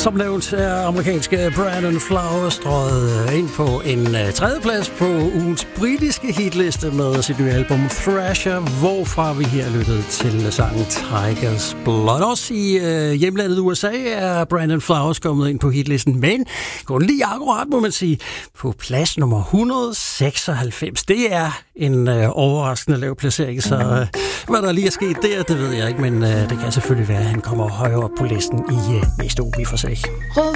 som nævnt er amerikanske Brandon Flowers strøget ind på en tredjeplads på ugens britiske hitliste med sit nye album Thrasher, hvorfra vi her lyttede til sangen Tiger's Blood. Også i hjemlandet USA er Brandon Flowers kommet ind på hitlisten, men kun lige akkurat, må man sige, på plads nummer 196. Det er en overraskende lav placering, så hvad der lige er sket der, det ved jeg ikke, men det kan selvfølgelig være, at han kommer højere op på listen i næste uge, vi får se.